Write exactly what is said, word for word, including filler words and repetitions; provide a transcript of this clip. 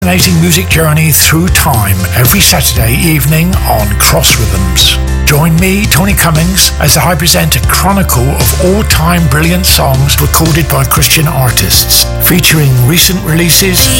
Fascinating music journey through time every Saturday evening on Cross Rhythms. Join me, Tony Cummings, as I present a chronicle of all-time brilliant songs recorded by Christian artists, featuring recent releases,